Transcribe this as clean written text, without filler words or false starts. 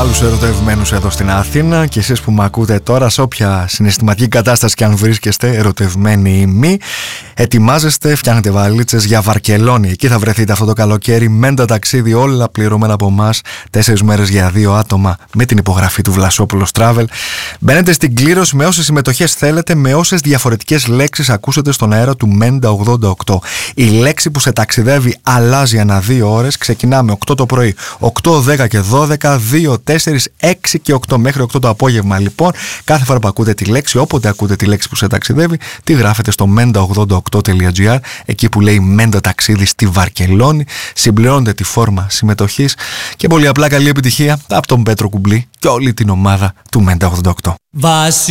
άλλους ερωτευμένους εδώ στην Αθήνα και εσείς που με ακούτε τώρα, σε όποια συναισθηματική κατάσταση και αν βρίσκεστε, ερωτευμένοι ή μη, ετοιμάζεστε, φτιάχνετε βαλίτσες για Βαρκελόνη. Εκεί θα βρεθείτε αυτό το καλοκαίρι, μέντα ταξίδι, όλα πληρωμένα από εμάς, 4 μέρες για 2 άτομα με την υπογραφή του Βλασόπουλος Travel. Μπαίνετε στην κλήρωση με όσες συμμετοχές θέλετε, με όσες διαφορετικές λέξεις ακούσετε στον αέρα του Μέντα 88. Η λέξη που σε ταξιδεύει αλλάζει ανά 2 ώρες. Ξεκινάμε 8 το πρωί, 8, 10 και 12, 2, 4, 6 και 8 μέχρι 8 το απόγευμα. Λοιπόν, κάθε φορά που ακούτε τη λέξη, όποτε ακούτε τη λέξη που σε ταξιδεύει, τη γράφετε στο menda88.gr, εκεί που λέει Μέντα ταξίδι στη Βαρκελόνη. Συμπληρώνετε τη φόρμα συμμετοχής και πολύ απλά καλή επιτυχία από τον Πέτρο Κουμπλή και όλη την ομάδα του Μέντα 88.